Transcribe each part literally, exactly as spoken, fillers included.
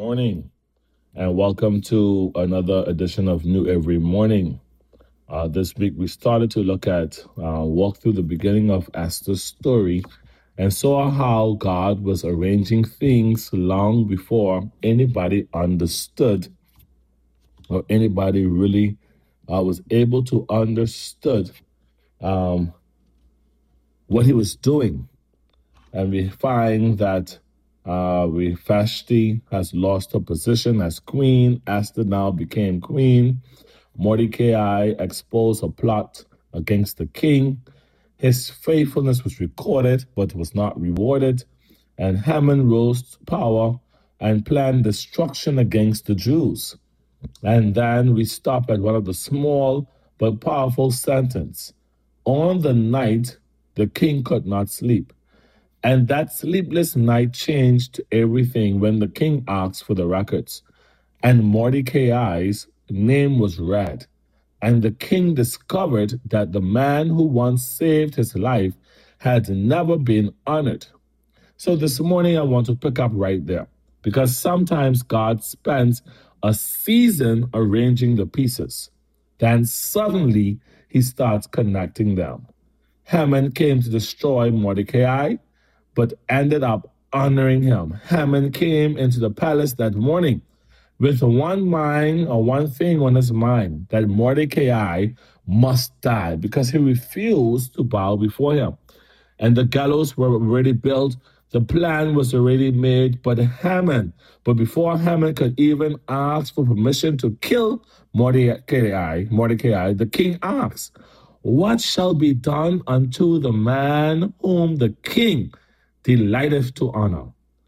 morning, and welcome to another edition of New Every Morning. Uh, this week we started to look at, uh, walk through the beginning of Esther's story and saw how God was arranging things long before anybody understood or anybody really uh, was able to understood um, what he was doing. And we find that uh, we Vashti has lost her position as queen. Esther now became queen. Mordecai exposed a plot against the king. His faithfulness was recorded, but was not rewarded. And Haman rose to power and planned destruction against the Jews. And then we stop at one of the small but powerful sentences. On the night, the king could not sleep. And that sleepless night changed everything when the king asked for the records. And Mordecai's name was read. And the king discovered that the man who once saved his life had never been honored. So this morning I want to pick up right there, because sometimes God spends a season arranging the pieces. Then suddenly he starts connecting them. Haman came to destroy Mordecai, but ended up honoring him. Haman came into the palace that morning with one mind or one thing on his mind, that Mordecai must die, because he refused to bow before him. And the gallows were already built. The plan was already made, but Haman, but before Haman could even ask for permission to kill Mordecai, Mordecai, the king asked, "What shall be done unto the man whom the king delighteth to honor?"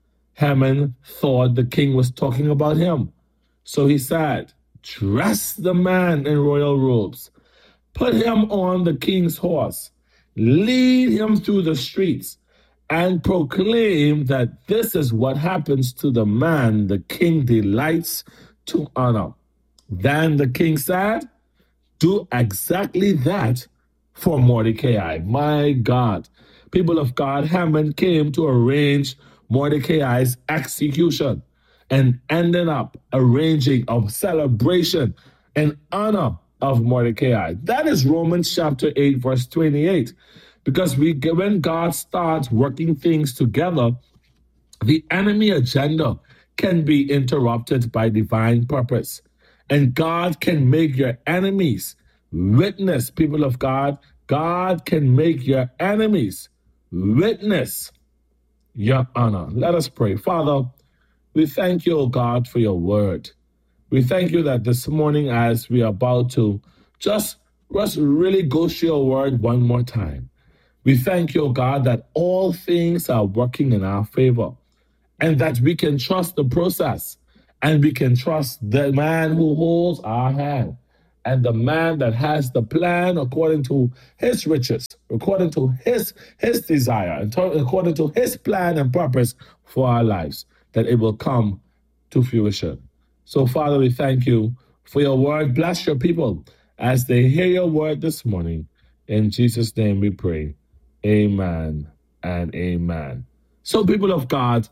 Haman thought the king was talking about him. So he said, "Dress the man in royal robes, put him on the king's horse, lead him through the streets, and proclaim that this is what happens to the man the king delights to honor." Then the king said, "Do exactly that for Mordecai." My God. People of God, Haman came to arrange Mordecai's execution and ended up arranging a celebration in honor of Mordecai. That is Romans chapter eight, verse twenty-eight. Because we, when God starts working things together, the enemy agenda can be interrupted by divine purpose. And God can make your enemies witness, people of God. God can make your enemies witness your honor. Let us pray. Father, we thank you, O God, for your word. We thank you that this morning, as we are about to just, just really go through your word one more time, we thank you, O God, that all things are working in our favor and that we can trust the process and we can trust the man who holds our hand and the man that has the plan according to his riches, according to his, his desire, and to, according to his plan and purpose for our lives, that it will come to fruition. So, Father, we thank you for your word. Bless your people as they hear your word this morning. In Jesus' name we pray. Amen and amen. So, people of God,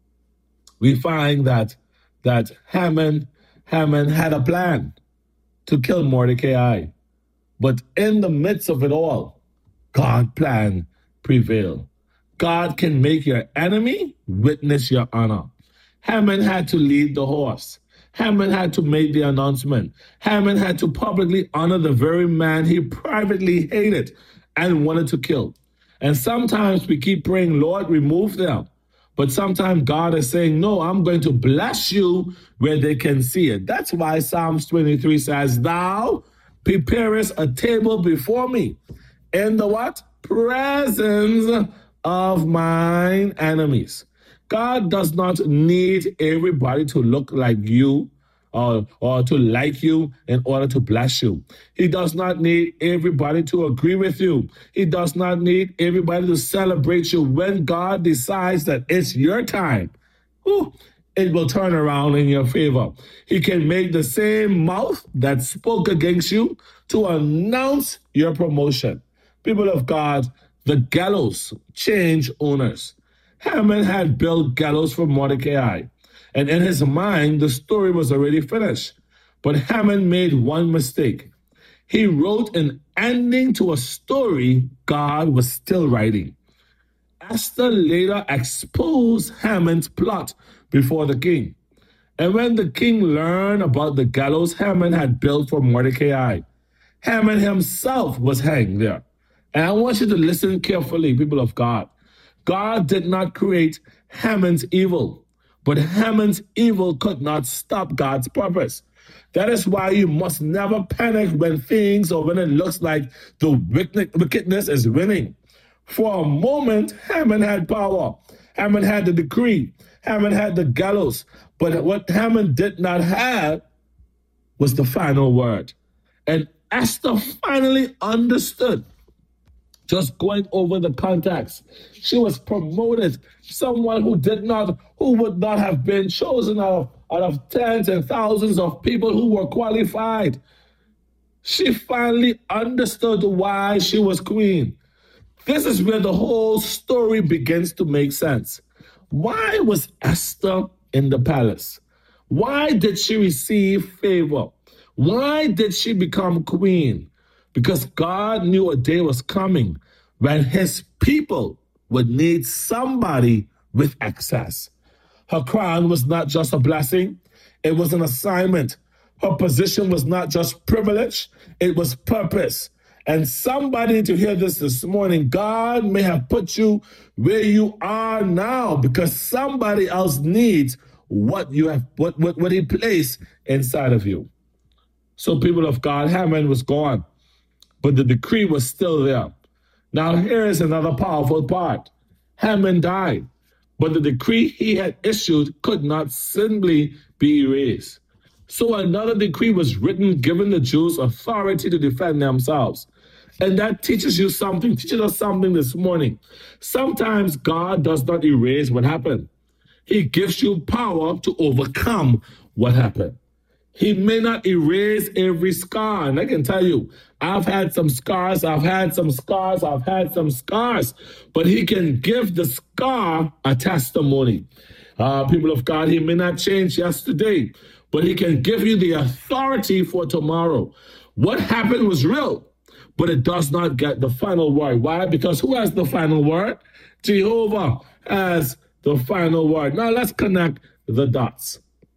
we find that that Haman, Haman had a plan to kill Mordecai. But in the midst of it all, God's plan prevailed. God can make your enemy witness your honor. Haman had to lead the horse. Haman had to make the announcement. Haman had to publicly honor the very man he privately hated and wanted to kill. And sometimes we keep praying, Lord, remove them. But sometimes God is saying, no, I'm going to bless you where they can see it. That's why Psalms twenty-three says, thou preparest a table before me in the what? Presence of mine enemies. God does not need everybody to look like you or, or to like you in order to bless you. He does not need everybody to agree with you. He does not need everybody to celebrate you. When God decides that it's your time, whew, it will turn around in your favor. He can make the same mouth that spoke against you to announce your promotion. People of God, the gallows change owners. Haman had built gallows for Mordecai. And in his mind, the story was already finished. But Haman made one mistake. He wrote an ending to a story God was still writing. Esther later exposed Haman's plot before the king. And when the king learned about the gallows Haman had built for Mordecai, Haman himself was hanged there. And I want you to listen carefully, people of God. God did not create Haman's evil, but Haman's evil could not stop God's purpose. That is why you must never panic when things or when it looks like the wickedness is winning. For a moment, Haman had power. Haman had the decree. Haman had the gallows. But what Haman did not have was the final word. And Esther finally understood. Just going over the context, she was promoted. Someone who did not, who would not have been chosen out of, out of tens and thousands of people who were qualified. She finally understood why she was queen. This is where the whole story begins to make sense. Why was Esther in the palace? Why did she receive favor? Why did she become queen? Because God knew a day was coming when his people would need somebody with access. Her crown was not just a blessing, it was an assignment. Her position was not just privilege, it was purpose. And somebody to hear this this morning, God may have put you where you are now because somebody else needs what you have, what, what, what he placed inside of you. So people of God, Haman was gone, but the decree was still there. Now here is another powerful part. Haman died, but the decree he had issued could not simply be erased. So another decree was written, giving the Jews authority to defend themselves. And that teaches you something, teaches us something this morning. Sometimes God does not erase what happened. He gives you power to overcome what happened. He may not erase every scar. And I can tell you, I've had some scars, I've had some scars, I've had some scars. But he can give the scar a testimony. Uh, people of God, he may not change yesterday, but he can give you the authority for tomorrow. What happened was real, but it does not get the final word. Why? Because who has the final word? Jehovah has the final word. Now let's connect the dots.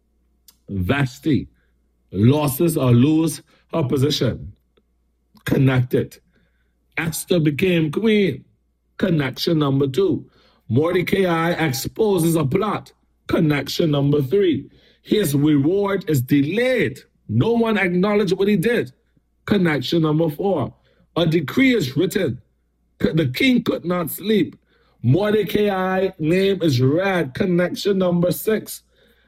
Vashti losses or lose her position. Connected. Esther became queen. Connection number two. Mordecai exposes a plot. Connection number three. His reward is delayed. No one acknowledged what he did. Connection number four. A decree is written. The king could not sleep. Mordecai's name is read. Connection number six.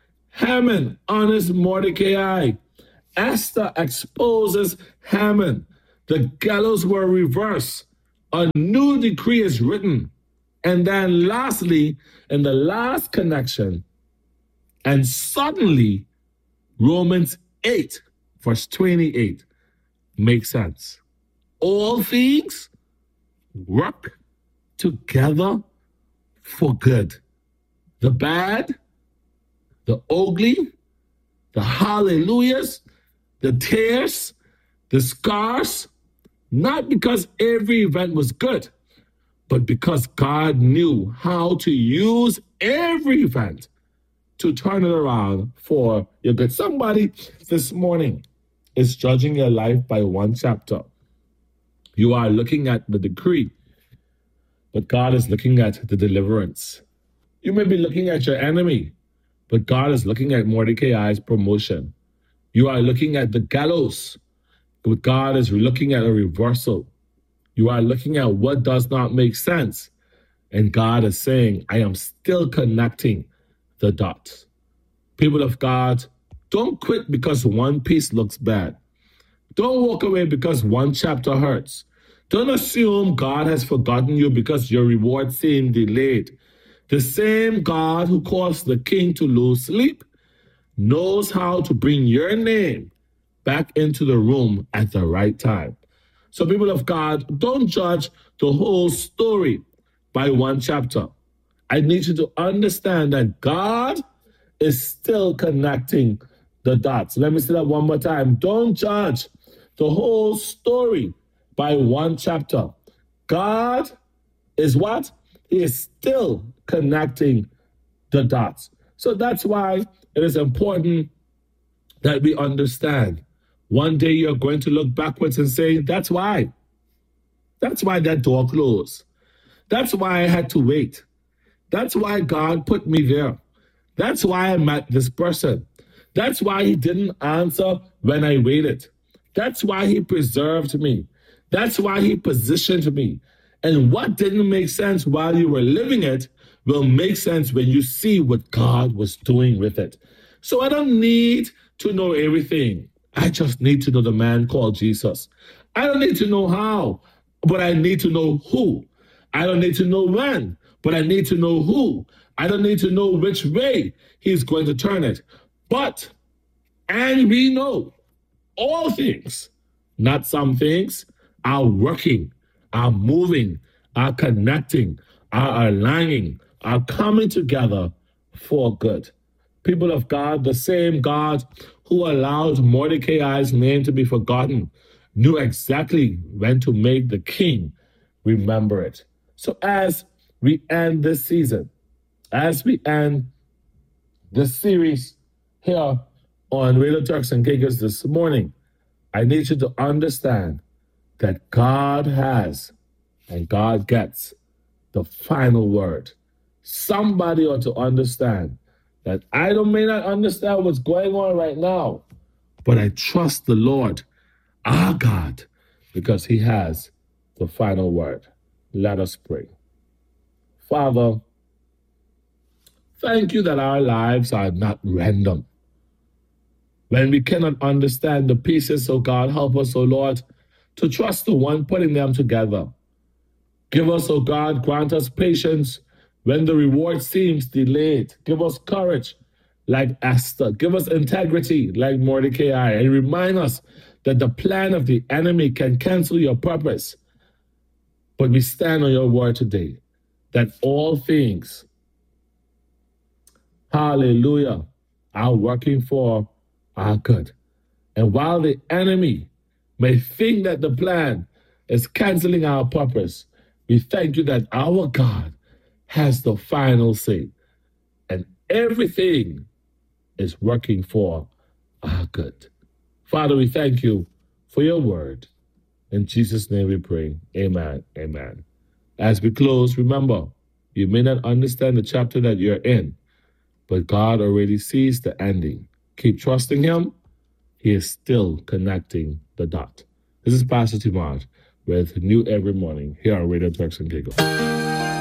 Haman honors Mordecai. Esther exposes Haman. The gallows were reversed. A new decree is written. And then lastly, in the last connection, and suddenly, Romans eight, verse twenty-eight, makes sense. All things work together for good. The bad, the ugly, the hallelujahs, the tears, the scars, not because every event was good, but because God knew how to use every event to turn it around for your good. Somebody this morning is judging your life by one chapter. You are looking at the decree, but God is looking at the deliverance. You may be looking at your enemy, but God is looking at Mordecai's promotion. You are looking at the gallows, but God is looking at a reversal. You are looking at what does not make sense, and God is saying, I am still connecting the dots. People of God, don't quit because one piece looks bad. Don't walk away because one chapter hurts. Don't assume God has forgotten you because your reward seemed delayed. The same God who caused the king to lose sleep knows how to bring your name back into the room at the right time. So people of God, don't judge the whole story by one chapter. I need you to understand that God is still connecting the dots. Let me say that one more time. Don't judge the whole story by one chapter. God is what? He is still connecting the dots. So that's why it is important that we understand. One day you're going to look backwards and say, that's why. That's why that door closed. That's why I had to wait. That's why God put me there. That's why I met this person. That's why he didn't answer when I waited. That's why he preserved me. That's why he positioned me. And what didn't make sense while you were living it will make sense when you see what God was doing with it. So I don't need to know everything. I just need to know the man called Jesus. I don't need to know how, but I need to know who. I don't need to know when, but I need to know who. I don't need to know which way he's going to turn it. But, and we know all things, not some things, are working, are moving, are connecting, are aligning, are coming together for good. People of God, the same God who allowed Mordecai's name to be forgotten knew exactly when to make the king remember it. So as we end this season, as we end this series here on Radio Turks and Caicos this morning, I need you to understand that God has and God gets the final word. Somebody ought to understand that I don't may not understand what's going on right now, but I trust the Lord, our God, because he has the final word. Let us pray. Father, thank you that our lives are not random. When we cannot understand the pieces, oh God, help us, oh Lord, to trust the one putting them together. Give us, oh God, grant us patience when the reward seems delayed. Give us courage like Esther. Give us integrity like Mordecai. And remind us that the plan of the enemy can cancel your purpose. But we stand on your word today that all things, hallelujah, are working for our good. And while the enemy may think that the plan is canceling our purpose, we thank you that our God has the final say. And everything is working for our good. Father, we thank you for your word. In Jesus' name we pray. Amen. Amen. As we close, remember, you may not understand the chapter that you're in, but God already sees the ending. Keep trusting him. He is still connecting the dot. This is Pastor Timad with New Every Morning here on Radio Turks and Caicos.